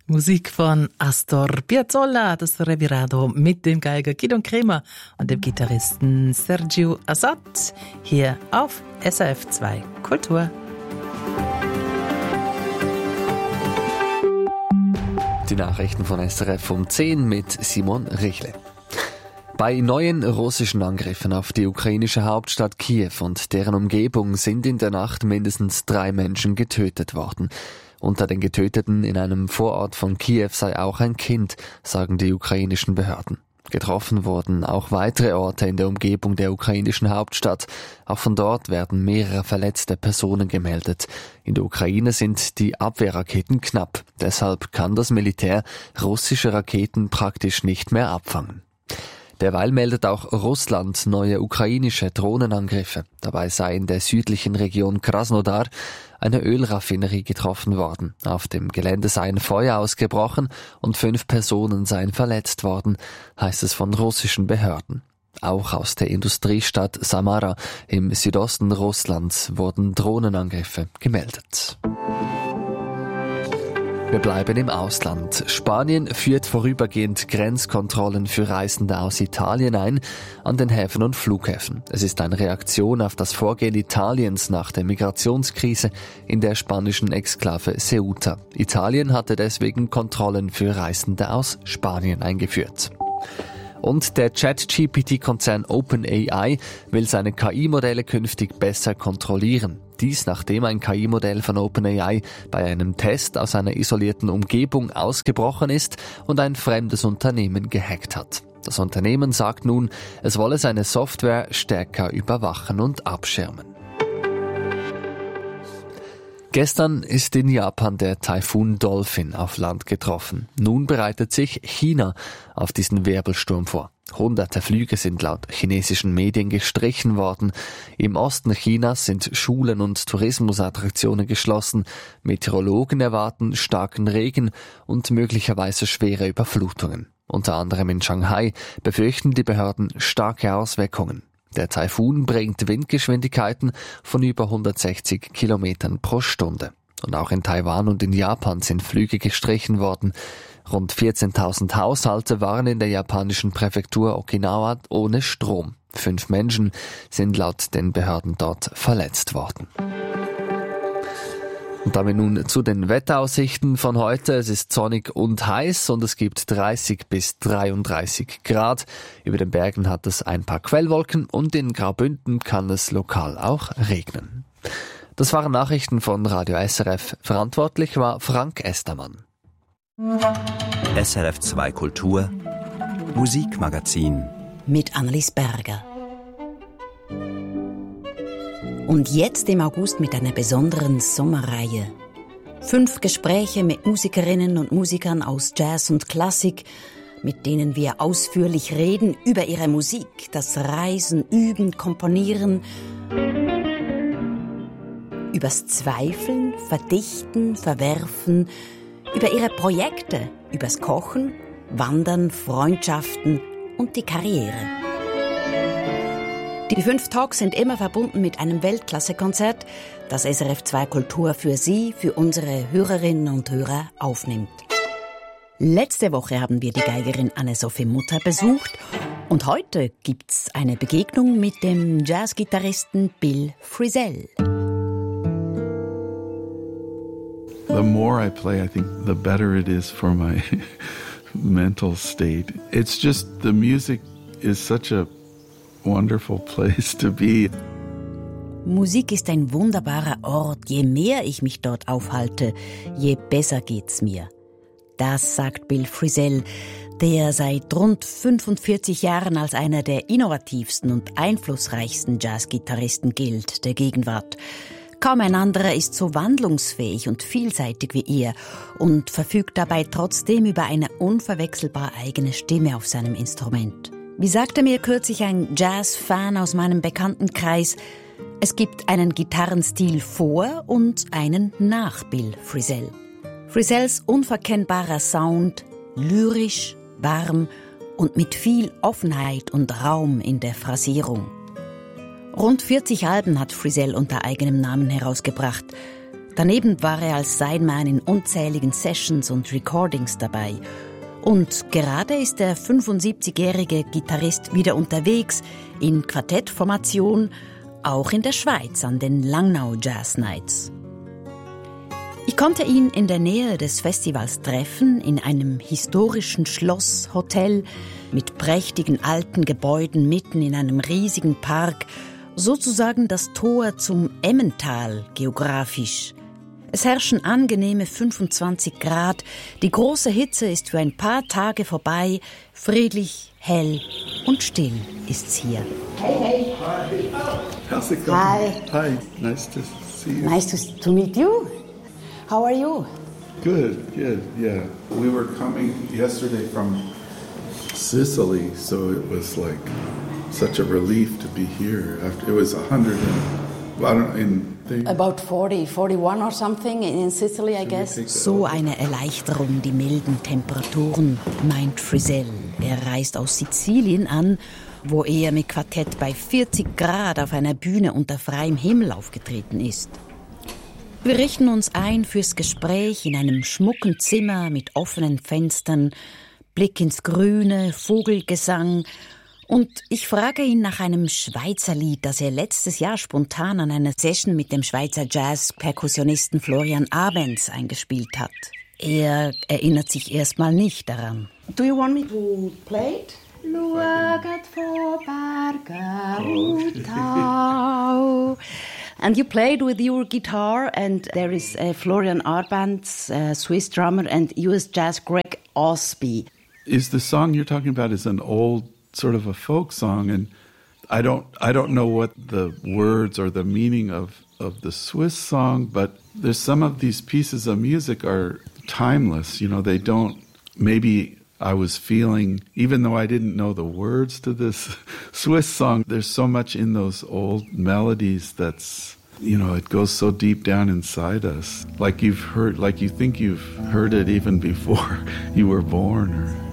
Musik von Astor Piazzolla, das Revirado mit dem Geiger Gidon Kremer und dem Gitarristen Sergio Assad hier auf SRF 2 Kultur. Die Nachrichten von SRF um 10 mit Simon Richle. Bei neuen russischen Angriffen auf die ukrainische Hauptstadt Kiew und deren Umgebung sind in der Nacht mindestens 3 Menschen getötet worden. Unter den Getöteten in einem Vorort von Kiew sei auch ein Kind, sagen die ukrainischen Behörden. Getroffen wurden auch weitere Orte in der Umgebung der ukrainischen Hauptstadt. Auch von dort werden mehrere verletzte Personen gemeldet. In der Ukraine sind die Abwehrraketen knapp. Deshalb kann das Militär russische Raketen praktisch nicht mehr abfangen. Derweil meldet auch Russland neue ukrainische Drohnenangriffe. Dabei sei in der südlichen Region Krasnodar eine Ölraffinerie getroffen worden. Auf dem Gelände sei ein Feuer ausgebrochen und 5 Personen seien verletzt worden, heißt es von russischen Behörden. Auch aus der Industriestadt Samara im Südosten Russlands wurden Drohnenangriffe gemeldet. Wir bleiben im Ausland. Spanien führt vorübergehend Grenzkontrollen für Reisende aus Italien ein an den Häfen und Flughäfen. Es ist eine Reaktion auf das Vorgehen Italiens nach der Migrationskrise in der spanischen Exklave Ceuta. Italien hatte deswegen Kontrollen für Reisende aus Spanien eingeführt. Und der ChatGPT-Konzern OpenAI will seine KI-Modelle künftig besser kontrollieren. Dies nachdem ein KI-Modell von OpenAI bei einem Test aus einer isolierten Umgebung ausgebrochen ist und ein fremdes Unternehmen gehackt hat. Das Unternehmen sagt nun, es wolle seine Software stärker überwachen und abschirmen. Gestern ist in Japan der Taifun Dolphin auf Land getroffen. Nun bereitet sich China auf diesen Wirbelsturm vor. Hunderte Flüge sind laut chinesischen Medien gestrichen worden. Im Osten Chinas sind Schulen und Tourismusattraktionen geschlossen. Meteorologen erwarten starken Regen und möglicherweise schwere Überflutungen. Unter anderem in Shanghai befürchten die Behörden starke Auswirkungen. Der Taifun bringt Windgeschwindigkeiten von über 160 Kilometern pro Stunde. Und auch in Taiwan und in Japan sind Flüge gestrichen worden. Rund 14.000 Haushalte waren in der japanischen Präfektur Okinawa ohne Strom. 5 Menschen sind laut den Behörden dort verletzt worden. Und damit nun zu den Wetteraussichten von heute. Es ist sonnig und heiß und es gibt 30 bis 33 Grad. Über den Bergen hat es ein paar Quellwolken und in Graubünden kann es lokal auch regnen. Das waren Nachrichten von Radio SRF. Verantwortlich war Frank Estermann. SRF 2 Kultur Musikmagazin mit Annelies Berger. Und jetzt im August mit einer besonderen Sommerreihe. 5 Gespräche mit Musikerinnen und Musikern aus Jazz und Klassik, mit denen wir ausführlich reden über ihre Musik, das Reisen, Üben, Komponieren, übers Zweifeln, Verdichten, Verwerfen, über ihre Projekte, übers Kochen, Wandern, Freundschaften und die Karriere. Die 5 Talks sind immer verbunden mit einem Weltklasse-Konzert, das SRF 2 Kultur für Sie, für unsere Hörerinnen und Hörer aufnimmt. Letzte Woche haben wir die Geigerin Anne-Sophie Mutter besucht und heute gibt's eine Begegnung mit dem Jazzgitarristen Bill Frisell. The more I play, I think the better it is for my mental state. It's just the music is such a wonderful place to be. Musik ist ein wunderbarer Ort. Je mehr ich mich dort aufhalte, je besser geht's mir. Das sagt Bill Frisell, der seit rund 45 Jahren als einer der innovativsten und einflussreichsten Jazzgitarristen gilt, der Gegenwart. Kaum ein anderer ist so wandlungsfähig und vielseitig wie er und verfügt dabei trotzdem über eine unverwechselbar eigene Stimme auf seinem Instrument. Wie sagte mir kürzlich ein Jazz-Fan aus meinem Bekanntenkreis, es gibt einen Gitarrenstil vor und einen nach Bill Frisell. Frisells unverkennbarer Sound, lyrisch, warm und mit viel Offenheit und Raum in der Phrasierung. Rund 40 Alben hat Frisell unter eigenem Namen herausgebracht. Daneben war er als Sideman in unzähligen Sessions und Recordings dabei. Und gerade ist der 75-jährige Gitarrist wieder unterwegs in Quartettformation, auch in der Schweiz an den Langnau Jazz Nights. Ich konnte ihn in der Nähe des Festivals treffen, in einem historischen Schlosshotel mit prächtigen alten Gebäuden mitten in einem riesigen Park, sozusagen das Tor zum Emmental geografisch. Es herrschen angenehme 25 Grad, die große Hitze ist für ein paar Tage vorbei, friedlich, hell und still ist's hier. Hey. How's it going? Hi. Nice to see you. Nice to meet you. How are you? Good, yeah. We were coming yesterday from Sicily, so it was like such a relief to be here. After it was 100 About 40, 41 or something in Sicily, I guess. So eine Erleichterung, die milden Temperaturen, meint Frisell. Er reist aus Sizilien an, wo er mit Quartett bei 40 Grad auf einer Bühne unter freiem Himmel aufgetreten ist. Wir richten uns ein fürs Gespräch in einem schmucken Zimmer mit offenen Fenstern, Blick ins Grüne, Vogelgesang. Und ich frage ihn nach einem Schweizer Lied, das er letztes Jahr spontan an einer Session mit dem Schweizer Jazz-Perkussionisten Florian Abens eingespielt hat. Er erinnert sich erstmal nicht daran. Do you want me to play it? Schaut vor Bergen und Tau. And you played with your guitar, and there is Florian Arbanz, Swiss drummer, and US Jazz Greg Osby. Is the song you're talking about is an old sort of a folk song, and I don't know what the words or the meaning of the Swiss song, but there's some of these pieces of music are timeless. You know, they don't, maybe I was feeling, even though I didn't know the words to this Swiss song, there's so much in those old melodies that's, you know, it goes so deep down inside us. Like you've heard, like you think you've heard it even before you were born, or